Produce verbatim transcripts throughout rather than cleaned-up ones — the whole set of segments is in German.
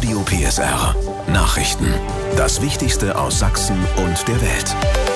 Radio P S R. Nachrichten. Das Wichtigste aus Sachsen und der Welt.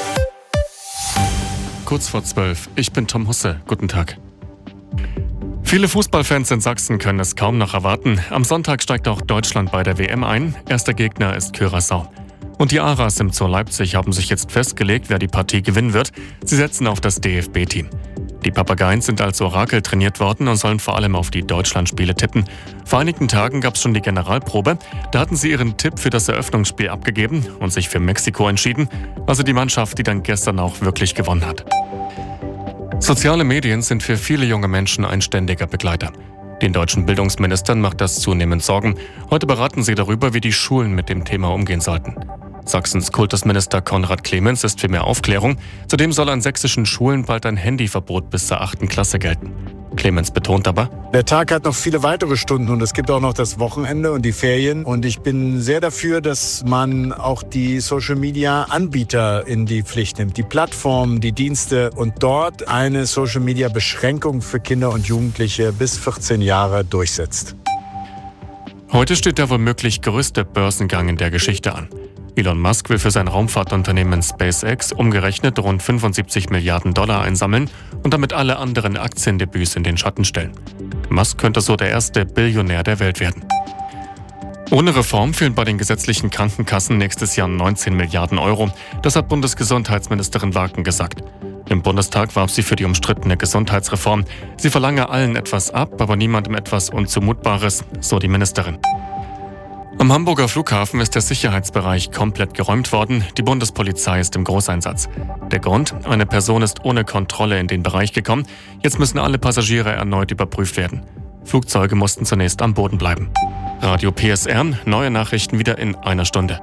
Kurz vor zwölf. Ich bin Tom Husse. Guten Tag. Viele Fußballfans in Sachsen können es kaum noch erwarten. Am Sonntag steigt auch Deutschland bei der W M ein. Erster Gegner ist Curaçao. Und die Aras im Zoo Leipzig haben sich jetzt festgelegt, wer die Partie gewinnen wird. Sie setzen auf das D F B-Team. Die Papageien sind als Orakel trainiert worden und sollen vor allem auf die Deutschlandspiele tippen. Vor einigen Tagen gab es schon die Generalprobe. Da hatten sie ihren Tipp für das Eröffnungsspiel abgegeben und sich für Mexiko entschieden. Also die Mannschaft, die dann gestern auch wirklich gewonnen hat. Soziale Medien sind für viele junge Menschen ein ständiger Begleiter. Den deutschen Bildungsministern macht das zunehmend Sorgen. Heute beraten sie darüber, wie die Schulen mit dem Thema umgehen sollten. Sachsens Kultusminister Konrad Clemens ist für mehr Aufklärung. Zudem soll an sächsischen Schulen bald ein Handyverbot bis zur achten Klasse gelten. Clemens betont aber: Der Tag hat noch viele weitere Stunden und es gibt auch noch das Wochenende und die Ferien. Und ich bin sehr dafür, dass man auch die Social-Media-Anbieter in die Pflicht nimmt, die Plattformen, die Dienste und dort eine Social-Media-Beschränkung für Kinder und Jugendliche bis vierzehn Jahre durchsetzt. Heute steht der womöglich größte Börsengang in der Geschichte an. Elon Musk will für sein Raumfahrtunternehmen SpaceX umgerechnet rund fünfundsiebzig Milliarden Dollar einsammeln und damit alle anderen Aktiendebüts in den Schatten stellen. Musk könnte so der erste Billionär der Welt werden. Ohne Reform fehlen bei den gesetzlichen Krankenkassen nächstes Jahr neunzehn Milliarden Euro. Das hat Bundesgesundheitsministerin Waken gesagt. Im Bundestag warb sie für die umstrittene Gesundheitsreform. Sie verlange allen etwas ab, aber niemandem etwas Unzumutbares, so die Ministerin. Am Hamburger Flughafen ist der Sicherheitsbereich komplett geräumt worden. Die Bundespolizei ist im Großeinsatz. Der Grund: Eine Person ist ohne Kontrolle in den Bereich gekommen. Jetzt müssen alle Passagiere erneut überprüft werden. Flugzeuge mussten zunächst am Boden bleiben. Radio P S R, neue Nachrichten wieder in einer Stunde.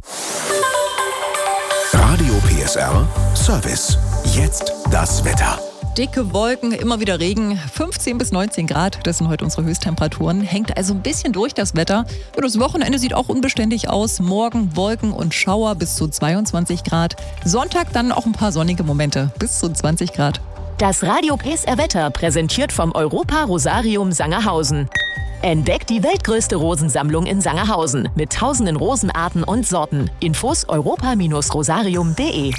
Radio P S R Service. Jetzt das Wetter. Dicke Wolken, immer wieder Regen, fünfzehn bis neunzehn Grad, das sind heute unsere Höchsttemperaturen. Hängt also ein bisschen durch das Wetter. Das Wochenende sieht auch unbeständig aus. Morgen Wolken und Schauer bis zu zweiundzwanzig Grad. Sonntag dann auch ein paar sonnige Momente bis zu zwanzig Grad. Das Radio P S R Wetter präsentiert vom Europa Rosarium Sangerhausen. Entdeckt die weltgrößte Rosensammlung in Sangerhausen mit tausenden Rosenarten und Sorten. Infos europa Rosarium punkt de.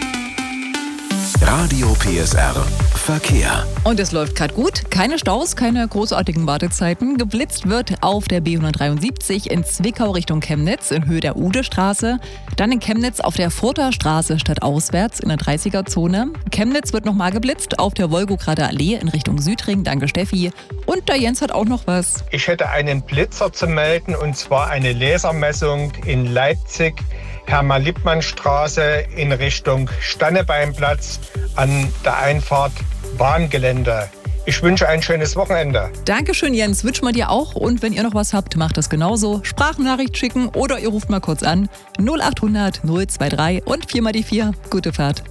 Radio P S R Verkehr. Und es läuft gerade gut. Keine Staus, keine großartigen Wartezeiten. Geblitzt wird auf der B hundertdreiundsiebzig in Zwickau Richtung Chemnitz in Höhe der Udestraße. Dann in Chemnitz auf der Furter Straße stadtauswärts in der dreißiger-Zone. Chemnitz wird nochmal geblitzt auf der Wolgograder Allee in Richtung Südring. Danke Steffi. Und der Jens hat auch noch was. Ich hätte einen Blitzer zu melden, und zwar eine Lasermessung in Leipzig. Hermann-Lippmann-Straße in Richtung Stannebeinplatz an der Einfahrt Bahngelände. Ich wünsche ein schönes Wochenende. Dankeschön, Jens. Wünschen wir dir auch. Und wenn ihr noch was habt, macht das genauso. Sprachnachricht schicken oder ihr ruft mal kurz an. null achthundert null drei drei und vier mal die vier. Gute Fahrt.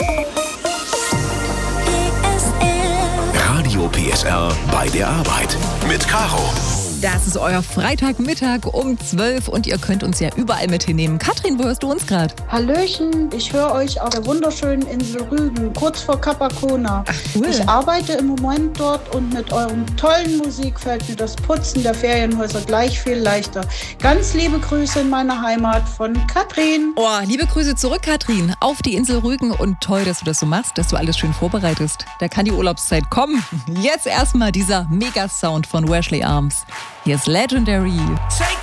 Radio P S R bei der Arbeit mit Caro. Das ist euer Freitagmittag um zwölf und ihr könnt uns ja überall mit hinnehmen. Katrin, wo hörst du uns gerade? Hallöchen, ich höre euch auf der wunderschönen Insel Rügen, kurz vor Capacona. Ach, cool. Ich arbeite im Moment dort und mit eurem tollen Musik fällt mir das Putzen der Ferienhäuser gleich viel leichter. Ganz liebe Grüße in meiner Heimat von Katrin. Oh, liebe Grüße zurück, Katrin, auf die Insel Rügen und toll, dass du das so machst, dass du alles schön vorbereitest. Da kann die Urlaubszeit kommen. Jetzt erstmal dieser Mega-Sound von Wesley Arms. Hier ist Legendary.